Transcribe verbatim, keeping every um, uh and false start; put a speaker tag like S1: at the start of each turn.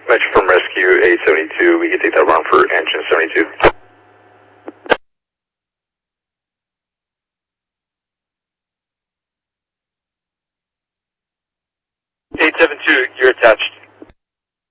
S1: Metro from Rescue eight seventy-two, we can take that alarm for engine seventy-two.
S2: eight seven two, you're attached.